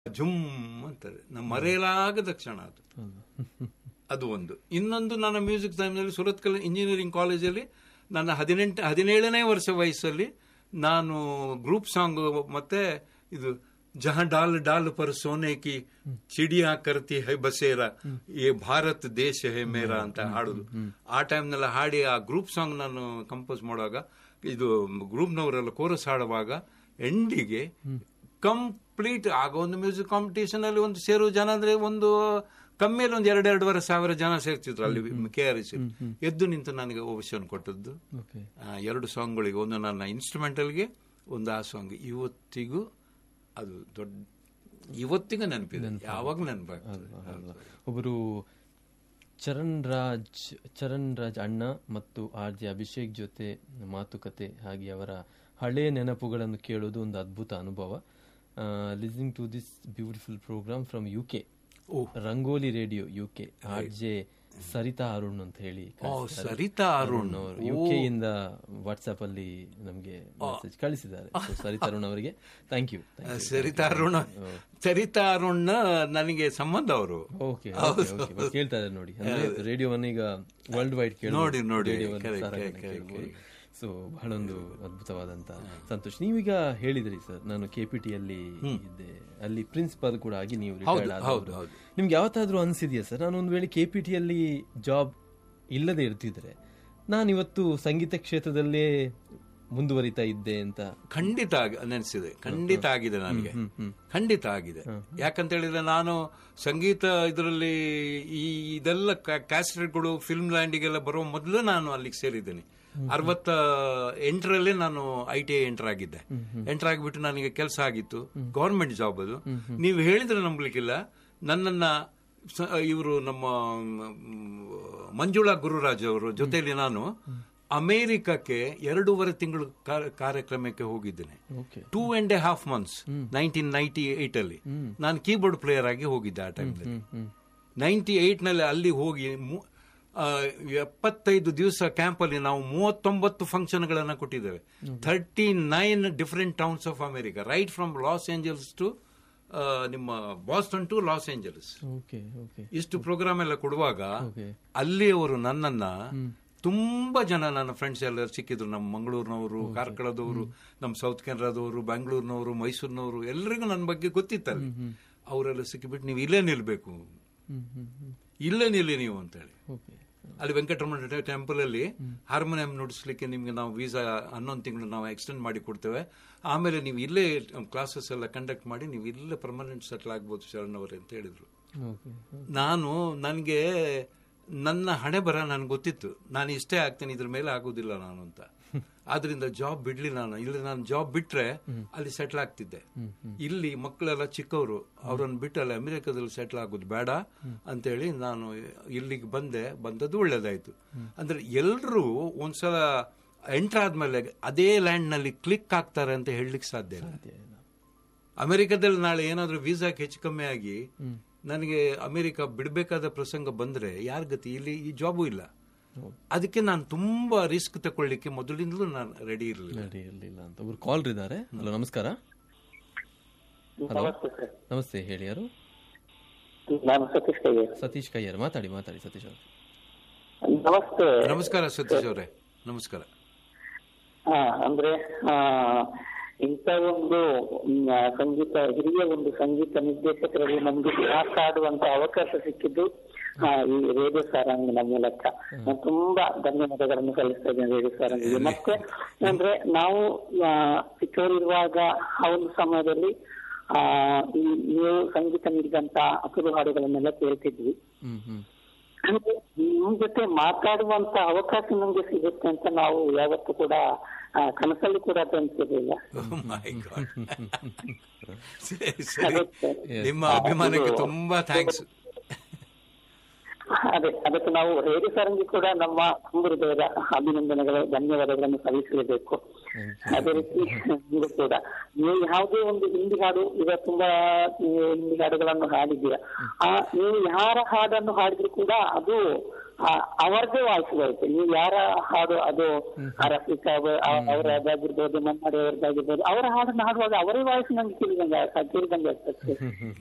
ಜುಮ್ ಅಂತಾರೆ, ನಮ್ಮ ಮರೆಯಲಾಗದ ಕ್ಷಣ ಅದು. ಅದು ಒಂದು. ಇನ್ನೊಂದು, ನನ್ನ ಮ್ಯೂಸಿಕ್ ಟೈಮ್ನಲ್ಲಿ ಸುರತ್ ಇಂಜಿನಿಯರಿಂಗ್ ಕಾಲೇಜಲ್ಲಿ ನನ್ನ 17ನೇ ವರ್ಷ ವಯಸ್ಸಲ್ಲಿ ನಾನು ಗ್ರೂಪ್ ಸಾಂಗ್ ಮತ್ತೆ ಇದು ಜಹಾ ಡಾಲ್ ಡಾಲ್ ಪರ್ ಸೋನೆ ಕಿ ಚಿಡಿಯಾ ಕರ್ತಿ ಹೈ ಬಸೇರಾ ಈ ಭಾರತ್ ದೇಶ ಹೇ ಮೇರಾ ಅಂತ ಹಾಡುದು. ಆ ಟೈಮ್ನೆಲ್ಲ ಹಾಡಿ ಆ ಗ್ರೂಪ್ ಸಾಂಗ್ ನಾನು ಕಂಪೋಸ್ ಮಾಡುವಾಗ, ಇದು ಗ್ರೂಪ್ನವರೆಲ್ಲ ಕೋರಸ್ ಹಾಡುವಾಗ ಎಂಡಿಗೆ ಕಂಪ್ಲೀಟ್ ಆಗ ಒಂದು ಮ್ಯೂಸಿಕ್ ಕಾಂಪಿಟೇಷನ್ ಅಲ್ಲಿ ಒಂದು ಸೇರುವ ಜನ ಅಂದ್ರೆ ಒಂದು ಕಮ್ಮಿಯಲ್ಲಿ ಒಂದು 2,500 ಜನ ಸೇರ್ತಿದ್ರು ಅಲ್ಲಿ KRS. ಎದ್ದು ನಿಂತು ನನಗೆ ಓವರ್ಷನ್ ಕೊಟ್ಟದ್ದು 2 ಸಾಂಗ್ಗಳಿಗೆ, ಒಂದು ನನ್ನ ಇನ್ಸ್ಟ್ರೂಮೆಂಟಲ್ಗೆ, ಒಂದು ಆ ಸಾಂಗ್. ಇವತ್ತಿಗೂ ಅದು ದೊಡ್ಡ, ಇವತ್ತಿಗೂ ನೆನಪಿದೆ, ಯಾವಾಗ ನೆನಪಾಗ್ತದೆ. ಒಬ್ಬರು ಚರಣ್ ರಾಜ್ ಅಣ್ಣ ಮತ್ತು RJ ಅಭಿಷೇಕ್ ಜೊತೆ ಮಾತುಕತೆ, ಹಾಗೆ ಅವರ ಹಳೆಯ ನೆನಪುಗಳನ್ನು ಕೇಳೋದು ಒಂದು ಅದ್ಭುತ ಅನುಭವ. Listening to this beautiful program from UK, rangoli radio UK. RJ Sarita Arun ಅಂತ ಹೇಳಿ, ಸರಿತಾ ಅರುಣ್ ಅವರು UK ಇಂದ ವಾಟ್ಸ್ಆಪ್ ಅಲ್ಲಿ ನಮಗೆ ಮೆಸೇಜ್ ಕಳಿಸಿದ್ದಾರೆ. ಸರಿತಾ ಅರುಣ್ ಅವರಿಗೆ ಥ್ಯಾಂಕ್ ಯು. ಸರಿತಾ ಅರುಣ್ ನನಗೆ ಸಂಬಂಧ ಅವರು. ಓಕೆ, ಕೇಳ್ತಾ ಇದ್ದಾರೆ ನೋಡಿ, ಅಂದ್ರೆ ರೇಡಿಯೋವನ್ನು ಈಗ ವರ್ಲ್ಡ್ ವೈಡ್ ಕೇಳಿ ನೋಡಿ. ಸೊ ಬಹಳ ಒಂದು ಅದ್ಭುತವಾದಂತ ಸಂತೋಷ. ನೀವೀಗ ಹೇಳಿದ್ರಿ ಸರ್, ನಾನು KPT ಅಲ್ಲಿ ಇದ್ದೆ, ಅಲ್ಲಿ ಪ್ರಿನ್ಸಿಪಾಲ್ ಕೂಡ ಆಗಿ ನೀವು ರಿಟೈರ್ಡ್ ಆದ. ನಿಮ್ಗೆ ಯಾವತ್ತಾದ್ರೂ ಅನ್ಸಿದ್ಯಾ ಸರ್, ನಾನು ಒಂದು ವೇಳೆ KPT ಅಲ್ಲಿ ಜಾಬ್ ಇಲ್ಲದೆ ಇರ್ತಿದ್ರೆ ನಾನು ಇವತ್ತು ಸಂಗೀತ ಕ್ಷೇತ್ರದಲ್ಲೇ ಮುಂದುವರಿತಾ ಇದ್ದೆ ಅಂತ? ಖಂಡಿತ ನೆನೆಸಿದೆ, ಖಂಡಿತ ಆಗಿದೆ ನನಗೆ, ಖಂಡಿತ ಆಗಿದೆ. ಯಾಕಂತ ಹೇಳಿದ್ರೆ ನಾನು ಸಂಗೀತ ಇದರಲ್ಲಿ ಇದೆಲ್ಲ ಕ್ಯಾಸೆಟ್ಗಳು ಫಿಲ್ಮ್ ಲ್ಯಾಂಡಿಗೆಲ್ಲ ಬರೋ ಮೊದಲು ನಾನು ಅಲ್ಲಿಗೆ ಸೇರಿದ್ದೇನೆ. 68ರಲ್ಲಿ ನಾನು ITI ಎಂಟರ್ ಆಗಿದ್ದೆ. ಎಂಟರ್ ಆಗಿಬಿಟ್ಟು ನನಗೆ ಕೆಲಸ ಆಗಿತ್ತು, ಗವರ್ಮೆಂಟ್ ಜಾಬ್ ಅದು. ನೀವು ಹೇಳಿದ್ರೆ ನಂಬಲಿಕ್ಕಿಲ್ಲ, ನನ್ನನ್ನ ಇವರು ನಮ್ಮ ಮಂಜುಳಾ ಗುರುರಾಜ್ ಅವರು ಜೊತೆಯಲ್ಲಿ ನಾನು ಅಮೆರಿಕಕ್ಕೆ 2.5 ತಿಂಗಳು ಕಾರ್ಯಕ್ರಮಕ್ಕೆ ಹೋಗಿದ್ದೇನೆ. 2.5 months 1998 ನಾನು ಕೀಬೋರ್ಡ್ ಪ್ಲೇಯರ್ ಆಗಿ ಹೋಗಿದ್ದೆ. ಆ ಟೈಮ್ನಲ್ಲಿ 98ನಲ್ಲಿ ಅಲ್ಲಿ ಹೋಗಿ 75 ದಿವಸ ಕ್ಯಾಂಪಲ್ಲಿ ನಾವು 39 ಫಂಕ್ಷನ್ಗಳನ್ನು ಕೊಟ್ಟಿದ್ದೇವೆ. 39 different towns of America, right from loss angels to ನಿಮ್ಮ ಬಾಸ್ಟನ್ ಟು ಲಾಸ್ ಏಂಜಲ್ಸ್. ಇಷ್ಟು ಪ್ರೋಗ್ರಾಮ್ ಎಲ್ಲ ಕೊಡುವಾಗ ಅಲ್ಲಿ ಅವರು ನನ್ನನ್ನ ತುಂಬಾ ಜನ, ನನ್ನ ಫ್ರೆಂಡ್ಸ್ ಎಲ್ಲ ಸಿಕ್ಕಿದ್ರು. ನಮ್ಮ ಮಂಗಳೂರಿನವರು, ಕಾರ್ಕಳದವರು, ನಮ್ಮ ಸೌತ್ ಕೆನರಾದವರು, ಬ್ಯಾಂಗ್ಳೂರ್ನವರು, ಮೈಸೂರಿನವರು, ಎಲ್ಲರಿಗೂ ನನ್ನ ಬಗ್ಗೆ ಗೊತ್ತಿತ್ತಲ್ಲಿ. ಅವರೆಲ್ಲ ಸಿಕ್ಕಿಬಿಟ್ಟು ನೀವು ಇಲ್ಲೇ ನಿಲ್ಬೇಕು, ಇಲ್ಲೇ ನಿಲ್ಲಿ ನೀವು ಅಂತೇಳಿ. ಅಲ್ಲಿ ವೆಂಕಟರಮಣ ಟೆಂಪಲ್ ಅಲ್ಲಿ ಹಾರ್ಮೋನಿಯಂ ನುಡಿಸ್ಲಿಕ್ಕೆ ನಿಮ್ಗೆ ನಾವು ವೀಸಾ 11 ತಿಂಗಳು ನಾವು ಎಕ್ಸ್ಟೆಂಡ್ ಮಾಡಿ ಕೊಡ್ತೇವೆ, ಆಮೇಲೆ ನೀವು ಇಲ್ಲೇ ಕ್ಲಾಸಸ್ ಎಲ್ಲ ಕಂಡಕ್ಟ್ ಮಾಡಿ ನೀವು ಇಲ್ಲೇ ಪರ್ಮನೆಂಟ್ ಸೆಟ್ಲ್ ಆಗ್ಬೋದು ಶರಣ್ ಅವರೇ ಅಂತ ಹೇಳಿದ್ರು. ನನಗೆ ನನ್ನ ಹಣೆ ಬರ ನನ್ಗೆ ಗೊತ್ತಿತ್ತು, ನಾನು ಇಷ್ಟೇ ಆಗ್ತೇನೆ, ಇದ್ರ ಮೇಲೆ ಆಗೋದಿಲ್ಲ ನಾನು ಅಂತ. ಆದ್ರಿಂದ ಜಾಬ್ ಬಿಡ್ಲಿಲ್ಲ ನಾನು. ಇಲ್ಲಿ ನಾನು ಜಾಬ್ ಬಿಟ್ರೆ ಅಲ್ಲಿ ಸೆಟ್ಲ್ ಆಗ್ತಿದ್ದೆ. ಇಲ್ಲಿ ಮಕ್ಕಳೆಲ್ಲ ಚಿಕ್ಕವರು, ಅವರನ್ನು ಬಿಟ್ಟು ಅಲ್ಲಿ ಅಮೆರಿಕದಲ್ಲಿ ಸೆಟ್ಲ್ ಆಗೋದು ಬೇಡ ಅಂತೇಳಿ ನಾನು ಇಲ್ಲಿಗೆ ಬಂದದ್ದು ಒಳ್ಳೇದಾಯ್ತು. ಅಂದ್ರೆ ಎಲ್ರೂ ಒಂದ್ಸಲ ಎಂಟರ್ ಆದ್ಮೇಲೆ ಅದೇ ಲ್ಯಾಂಡ್ ನಲ್ಲಿ ಕ್ಲಿಕ್ ಆಗ್ತಾರೆ ಅಂತ ಹೇಳಲಿಕ್ಕೆ ಸಾಧ್ಯ ಇಲ್ಲ. ಅಮೆರಿಕದಲ್ಲಿ ನಾಳೆ ಏನಾದ್ರೂ ವೀಸಾಕ್ಕೆ ಹೆಚ್ಚು ಕಮ್ಮಿ ಆಗಿ ನನಗೆ ಅಮೆರಿಕ ಬಿಡಬೇಕಾದ ಪ್ರಸಂಗ ಬಂದ್ರೆ ಯಾರ ಗತಿ? ಇಲ್ಲಿ ಈ ಜಾಬು ಇಲ್ಲ. ಅದಕ್ಕೆ ನಾನು ತುಂಬಾ ರಿಸ್ಕ್ ತಗೊಳ್ಳಿಕ್ಕೆ ಮೊದಲಿಂದಲೂ ನಾನು ರೆಡಿ ಇರಲಿಲ್ಲ ಅಂತ. ಒಬ್ರು ಕಾಲ್ ಇದ್ದಾರೆ. ಹಲೋ, ನಮಸ್ಕಾರ. ಹಲೋ, ನಮಸ್ತೆ, ಹೇಳಿ, ಯಾರು? ನಾನು ಸತೀಶ್ ಕಯ್ಯರ್. ಮಾತಾಡಿ ಸತೀಶ್ ಅವರು. ನಮಸ್ತೆ. ನಮಸ್ಕಾರ ಸತೀಶ್ ಅವರೇ, ನಮಸ್ಕಾರ. ಅಂದ್ರೆ ಇಂಥ ಒಂದು ಹಿರಿಯ ಒಂದು ಸಂಗೀತ ನಿರ್ದೇಶಕರಲ್ಲಿ ನಮ್ಗೆ ಮಾತಾಡುವಂತ ಅವಕಾಶ ಸಿಕ್ಕಿದ್ದು ಈ ರೇಡಿಯೋ ಸಾರಂಗಿನ ಮೂಲಕ. ನಾನು ತುಂಬಾ ಧನ್ಯವಾದಗಳನ್ನು ಸಲ್ಲಿಸ್ತಾ ಇದ್ದೇನೆ ರೇಡಿಯೋ ಸಾರಂಗಿಗೆ. ಮತ್ತೆ ಅಂದ್ರೆ ನಾವು ಚಿಕ್ಕವರಿರುವಾಗ ಆ ಒಂದು ಸಮಯದಲ್ಲಿ ನೀವು ಸಂಗೀತ ನೀಡಿದಂತ ಅಸುರು ಹಾಡುಗಳನ್ನೆಲ್ಲ ಕೇಳ್ತಿದ್ವಿ. ಅಂದ್ರೆ ನಿಮ್ ಜೊತೆ ಮಾತಾಡುವಂತ ಅವಕಾಶ ನಮ್ಗೆ ಸಿಗುತ್ತೆ ಅಂತ ನಾವು ಯಾವತ್ತೂ ಕೂಡ ಕನಸಲ್ಲಿ ಕೂಡ ಅನ್ಸಿರ್ಲಿಲ್ಲ. ನಿಮ್ಮ ಅಭಿಮಾನಕ್ಕೆ ತುಂಬಾ ಥ್ಯಾಂಕ್ಸ್. ಅದಕ್ಕೆ ನಾವು ರೇಡಿಯೋ ಸಾರಂಗಿ ಕೂಡ ನಮ್ಮ ಹೃದಯದ ಅಭಿನಂದನೆಗಳು, ಧನ್ಯವಾದಗಳನ್ನು ಸಲ್ಲಿಸಲೇಬೇಕು. ಅದೇ ರೀತಿ ನೀವು ಕೂಡ, ನೀವು ಯಾವುದೇ ಒಂದು ಹಿಂದಿ ಹಾಡು, ಈಗ ತುಂಬಾ ಹಿಂದಿ ಹಾಡುಗಳನ್ನು ಹಾಡಿದ್ದೀರಾ, ನೀವು ಯಾರ ಹಾಡನ್ನು ಹಾಡಿದ್ರು ಕೂಡ ಅದು ಅವರದೇ ವಾಯ್ಸ್ ಬರುತ್ತೆ. ನೀವು ಯಾರ ಹಾಡು ಅದು ರಫೀಕ್ ಅವರದ್ದಾಗಿರ್ಬೋದು, ಮನ್ನಾಡಿ ಅವರದ್ದಾಗಿರ್ಬೋದು, ಅವರ ಹಾಡನ್ನು ಹಾಡುವಾಗ ಅವರೇ ವಾಯ್ಸ್ ನಂಗೆ ಕೇಳಿದಂಗೆ ಆಗ್ತದೆ.